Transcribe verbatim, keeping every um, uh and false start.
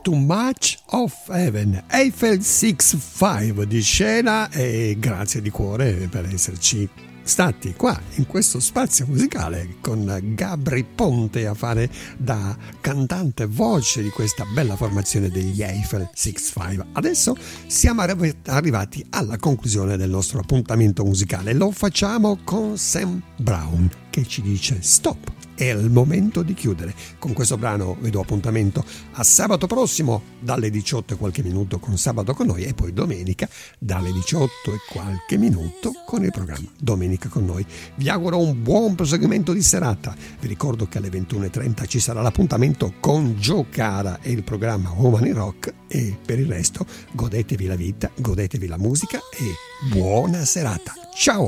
Too Much of Heaven, Eiffel sessantacinque di scena, e grazie di cuore per esserci stati qua in questo spazio musicale con Gabry Ponte a fare da cantante voce di questa bella formazione degli Eiffel sessantacinque. Adesso siamo arrivati alla conclusione del nostro appuntamento musicale. Lo facciamo con Sam Brown che ci dice stop. È il momento di chiudere. Con questo brano vi do appuntamento a sabato prossimo dalle diciotto e qualche minuto con Sabato con noi, e poi domenica dalle diciotto e qualche minuto con il programma Domenica con noi. Vi auguro un buon proseguimento di serata. Vi ricordo che alle ventuno e trenta ci sarà l'appuntamento con Joe Cara e il programma Woman in Rock, e per il resto godetevi la vita, godetevi la musica e buona serata. Ciao!